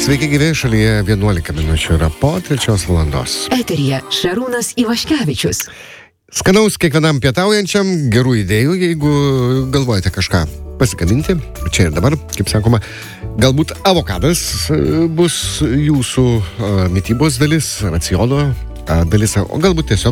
Sveiki gyvi, šalyje 11 minučių yra po 3 valandos. Eteryje Šarūnas Ivaškevičius. Skanaus kiekvienam pietaujančiam, gerų idėjų, jeigu galvojate kažką pasigaminti, čia ir dabar, kaip sakoma, galbūt avokadas bus jūsų mitybos dalis, raciono dalis, o galbūt tiesiog